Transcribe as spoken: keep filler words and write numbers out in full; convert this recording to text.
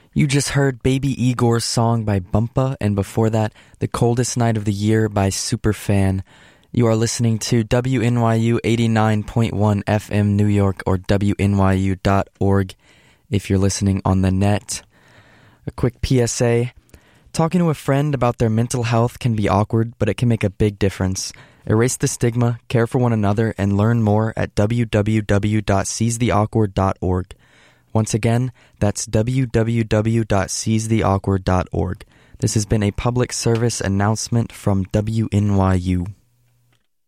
You just heard Baby Igor's song by Bumpa, and before that, The Coldest Night of the Year by Superfan. You are listening to W N Y U eighty-nine point one F M New York, or W N Y U dot org if you're listening on the net. A quick P S A. Talking to a friend about their mental health can be awkward, but it can make a big difference. Erase the stigma, care for one another, and learn more at w w w dot seize the awkward dot org. Once again, that's w w w dot seize the awkward dot org. This has been a public service announcement from W N Y U.